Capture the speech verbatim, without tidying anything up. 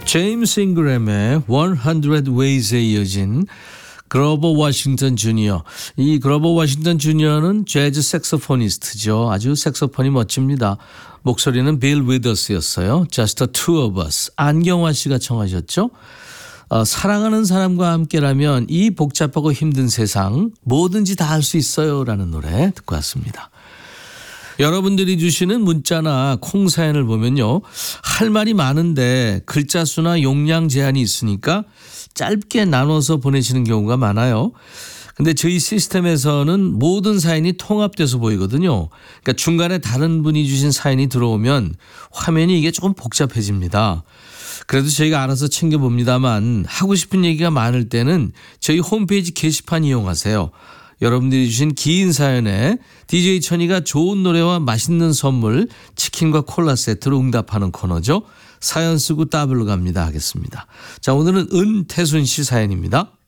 제임스 잉그램의 hundred Ways에 이어진 그로버 워싱턴 주니어. 이 그로버 워싱턴 주니어는 재즈 색소포니스트죠. 아주 색소폰이 멋집니다. 목소리는 빌 위더스였어요. Just the two of us. 안경화 씨가 청하셨죠. 어, 사랑하는 사람과 함께라면 이 복잡하고 힘든 세상 뭐든지 다 할 수 있어요 라는 노래 듣고 왔습니다. 여러분들이 주시는 문자나 콩 사연을 보면요. 할 말이 많은데 글자 수나 용량 제한이 있으니까 짧게 나눠서 보내시는 경우가 많아요. 근데 저희 시스템에서는 모든 사연이 통합돼서 보이거든요. 그러니까 중간에 다른 분이 주신 사연이 들어오면 화면이 이게 조금 복잡해집니다. 그래도 저희가 알아서 챙겨봅니다만 하고 싶은 얘기가 많을 때는 저희 홈페이지 게시판 이용하세요. 여러분들이 주신 긴 사연에 디제이 천이가 좋은 노래와 맛있는 선물 치킨과 콜라 세트로 응답하는 코너죠. 사연 쓰고 따블로 갑니다 하겠습니다. 자, 오늘은 은태순 씨 사연입니다.